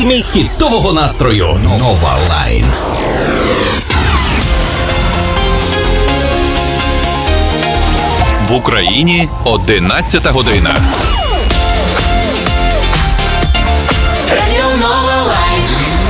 ритмі хітового настрою. Нова Лайн. В Україні 11 година. Радіо Нова Лайн.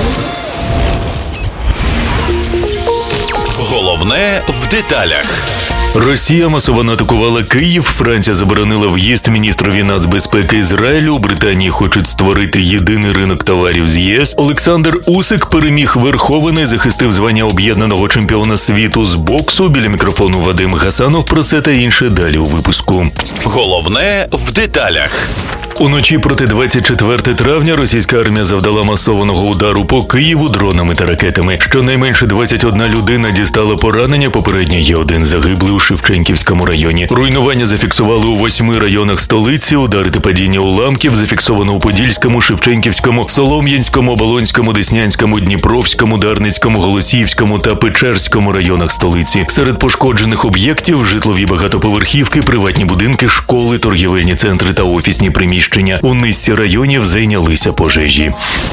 Головне в деталях. Росія масово атакувала Київ, Франція заборонила в'їзд міністрові нацбезпеки Ізраїлю, у Британії хочуть створити єдиний ринок товарів з ЄС, Олександр Усик переміг Верховний, захистив звання об'єднаного чемпіона світу з боксу, біля мікрофону Вадим Гасанов, про це та інше далі у випуску. Головне в деталях. Уночі проти 24 травня російська армія завдала масованого удару по Києву дронами та ракетами. Щонайменше 21 людина дістала поранення, попередньо є один загиблий у Шевченківському районі. Руйнування зафіксували у 8 районах столиці, удари та падіння уламків зафіксовано у Подільському, Шевченківському, Солом'янському, Оболонському, Деснянському, Дніпровському, Дарницькому, Голосіївському та Печерському районах столиці. Серед пошкоджених об'єктів – житлові багатоповерхівки, приватні будинки, школи, торгівельні центри та офісні приміщення. У низці районів зайнялися пожежі.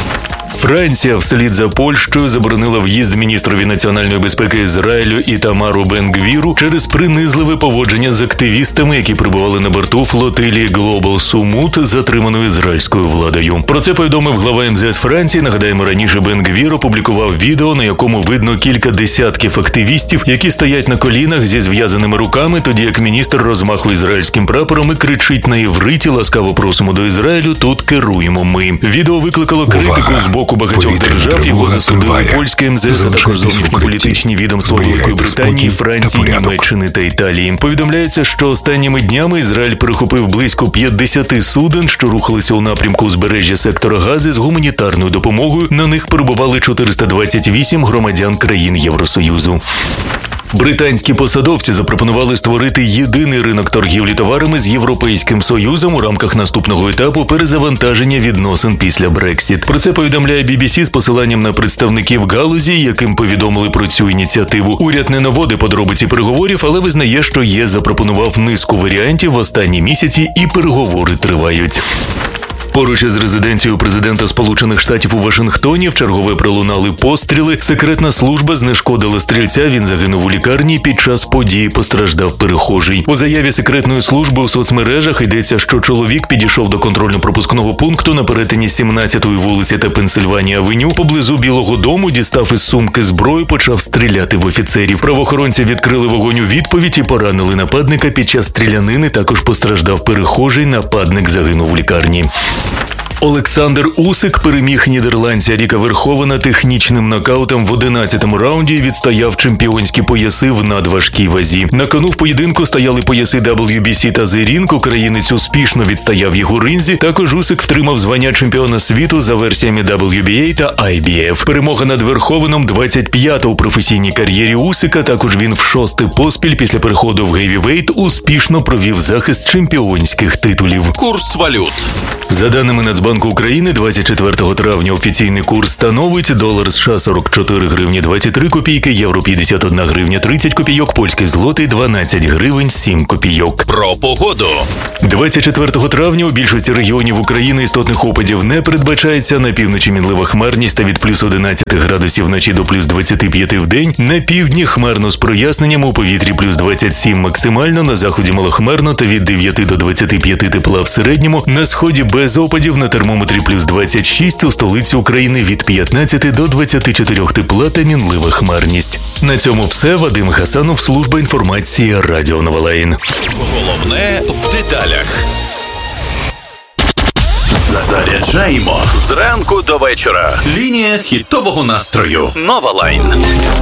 Франція вслід за Польщею заборонила в'їзд міністрові національної безпеки Ізраїлю Ітамару Бен-Гвіру через принизливе поводження з активістами, які прибували на борту флотилії Global Sumut, затриманої ізраїльською владою. Про це повідомив глава МЗС Франції. Нагадаємо, раніше Бен-Гвір опублікував відео, на якому видно кілька десятків активістів, які стоять на колінах зі зв'язаними руками, тоді як міністр розмахує ізраїльським прапором і кричить на івриті: «Ласкаво просимо до Ізраїлю, тут керуємо ми». Відео викликало критику з боку багатьох держав, його засудили польське МЗС, а також зовнішньополітичні відомства Великої Британії, Франції, Німеччини та Італії. Повідомляється, що останніми днями Ізраїль перехопив близько 50 суден, що рухалися у напрямку узбережжя сектора Гази з гуманітарною допомогою. На них перебували 428 громадян країн Євросоюзу. Британські посадовці запропонували створити єдиний ринок торгівлі товарами з Європейським Союзом у рамках наступного етапу перезавантаження відносин після Брексіт. Про це повідомляє BBC з посиланням на представників галузі, яким повідомили про цю ініціативу. Уряд не наводить подробиці переговорів, але визнає, що ЄС запропонував низку варіантів в останні місяці і переговори тривають. Поруч із резиденцією президента Сполучених Штатів у Вашингтоні вчергове пролунали постріли. Секретна служба знешкодила стрільця, він загинув у лікарні, під час події постраждав перехожий. У заяві секретної служби у соцмережах йдеться, що чоловік підійшов до контрольно-пропускного пункту на перетині 17-ї вулиці та Пенсильванія-авеню. Поблизу Білого дому дістав із сумки зброю, почав стріляти в офіцерів. Правоохоронці відкрили вогонь у відповідь і поранили нападника. Під час стрілянини також постраждав перехожий, нападник загинув у лікарні. Олександр Усик переміг нідерландця Ріка Верховена технічним нокаутом в 11-му раунді і відстояв чемпіонські пояси в надважкій вазі. На кону в поєдинку стояли пояси WBC та The Ring. Українець успішно відстояв їх у ринзі. Також Усик втримав звання чемпіона світу за версіями WBA та IBF. Перемога над Верховеном 25-та у професійній кар'єрі Усика. Також він в 6-й поспіль після переходу в гейвівейт успішно провів захист чемпіонських титулів. Курс валют. За даними Нацбанку України, 24 травня офіційний курс становить: долар США 44 гривні 23 копійки, євро 51 гривня 30 копійок, польський злотий 12 гривень 7 копійок. Про погоду. 24 травня у більшості регіонів України істотних опадів не передбачається. На півночі мінлива хмарність та від плюс 11 градусів вночі до плюс 25 в день. На півдні хмарно з проясненням, у повітрі плюс 27 максимально, на заході малохмарно та від 9 до 25 тепла в середньому. На сході без опадів, на термометрі плюс 26, у столиці України від 15 до 24 тепла та мінлива хмарність. На цьому все. Вадим Гасанов, служба інформації, Радіо Нова Лайн. Головне в деталях. Заряджаємо зранку до вечора. Лінія хітового настрою. Нова Лайн.